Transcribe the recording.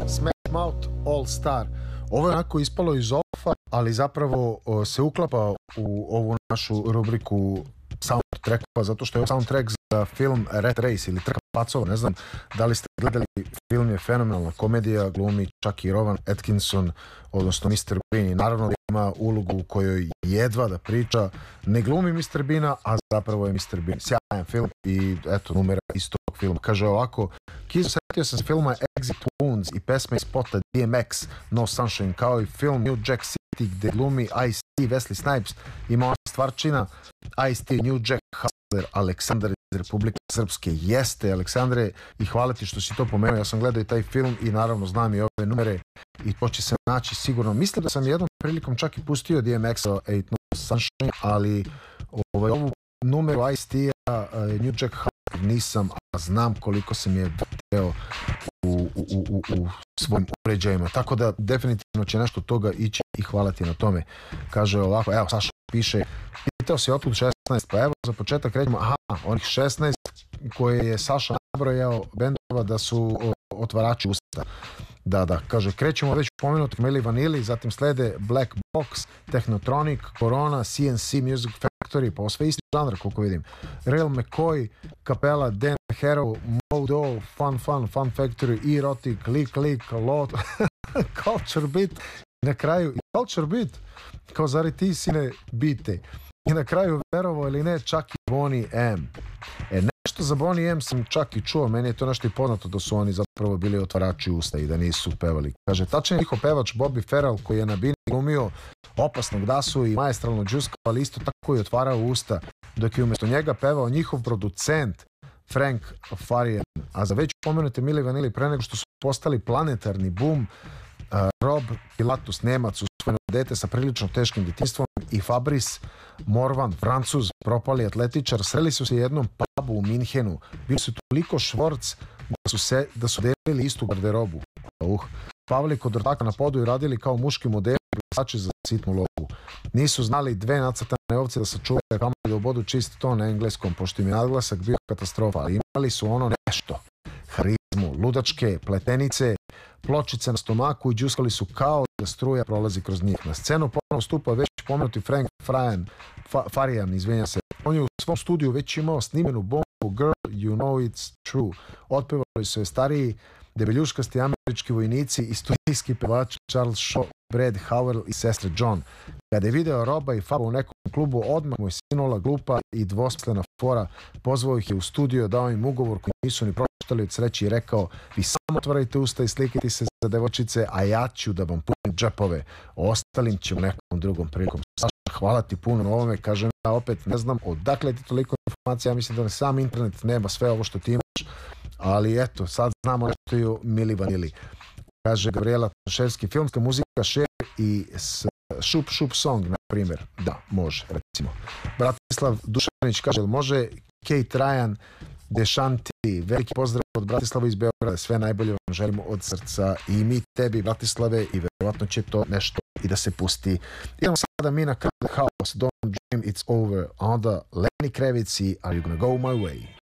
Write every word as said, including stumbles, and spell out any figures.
Smash Mouth All Star. Ovo je onako ispalo iz ofa, ali zapravo o, se uklapa u ovu našu rubriku soundtrackova, zato što je soundtrack za film Rat Race ili Trka pacova. Ne znam da li ste gledali, film je fenomenalna komedija, glumi čak i Rowan Atkinson, odnosno mister Bean, i naravno da ima ulogu u kojoj jedva da priča, ne glumi mister Beana, a zapravo je mister Bean. Sjajan film i eto numera iz tog filma. Kaže ovako, Kizu, setio sam se filma Exit Wounds i pesme iz spota D M X, No Sunshine, kao i film New Jack City gde glumi Ice-T, Wesley Snipes, ima ona stvarčina Ice-T, New Jack Hustler, Aleksandar iz Republike Srpske. Jeste, Aleksandre, i hvala ti što si to pomenuo. Ja sam gledao i taj film i naravno znam i ove numere i to će se naći sigurno. Mislim da sam jednom prilikom čak i pustio D M X-a Eight No Sunshine, ali ovaj, ovu numeru Ice-T-a, New Jack Hustler nisam, a znam koliko sam je vrteo u, u, u, u svojim uređajima. Tako da definitivno će nešto toga ići i hvala ti na tome. Kaže ovako, evo Saša piše, pitao si otkud šesnaest, pa evo za početak krećemo, aha, onih šesnaest koje je Saša nabrojao bendova da su o, otvarači usta. Da, da, kaže, krećemo već pomenut Milli Vanilli, zatim slede Black Box, Technotronic, Corona, C N C Music Factory, pa sve isti žanr koliko vidim. Real McCoy, Capella, Dan Hero, Modo, Fun Fun, Fun Factory, Erotic, Lick Lick, Lot, Culture Beat, i na kraju i Culture Beat, kao zari ti sine bite. I na kraju, verovo ili ne, čak i Boney M. E, nešto za Boney M sam čak i čuo, meni je to nešto i poznato da su oni zapravo bili otvarači usta i da nisu pevali. Kaže, tačan je njihov pevač Bobby Farrell koji je na bini glumio opasnog dasu i maestralno džuskao, ali isto tako i otvarao usta, dok je umjesto njega pevao njihov producent Frank Farian. A za već pomenute Milli Vanilli, pre nego što su postali planetarni boom, uh, Rob Pilatus, Nemac, usvojeno dete sa prilično teškim djetinjstvom, i Fabrice Morvan, Francuz, propali atletičar, sreli su se jednom pubu u Minhenu. Bili su toliko švorc da su, se, da su delili istu garderobu. Uh. Pavli kod ortaka na podu i radili kao muški modeli glasači za sitnu lovu. Nisu znali dve nacrtane ovce da sačuvaju kamoli da obodu čist ton na engleskom, pošto im je naglasak bio katastrofa, ali imali su ono nešto. Harizmu, ludačke, pletenice, pločice na stomaku i džuskali su kao da struja prolazi kroz njih. Na scenu ponovno stupa već pomenuti Frank Farian, Fa, Farian, izvinja se. On je u svom studiju već imao snimenu bombu Girl, You Know It's True. Otpevali su je stariji debeljuškasti američki vojnici i studijski pevač Charles Shaw, Brad Howell i sestre John. Kada je video Roba i Faba u nekom klubu, odmah mu je sinula glupa i dvosmislena fora, pozvao ih je u studio, dao im ugovor koji nisu ni pročitali od sreći i rekao, vi samo otvarajte usta i slikajte se za devojčice, a ja ću da vam punim džepove. Ostalim ću nekom drugom prilikom. Saša, hvala ti puno na ovome, kažem ja opet, ne znam odakle ti toliko informacija, ja mislim da sam internet nema sve ovo što ti imaš, ali eto, sad znamo nešto i o Milli Vanilli. Kaže Gabriela Toševski, filmska muzika Cher i Šup Šup Song, na primjer. Da, može, recimo. Bratislav Dušanić kaže, može Kate Ryan, Dešanti, veliki pozdrav od Bratislava iz Beograda, sve najbolje vam želimo od srca i mi tebi, Bratislave, i verovatno će to nešto i da se pusti. Idemo sada mi na Crowded House, Don't Dream It's Over, a onda Lenny Kravitz i Are You Gonna Go My Way?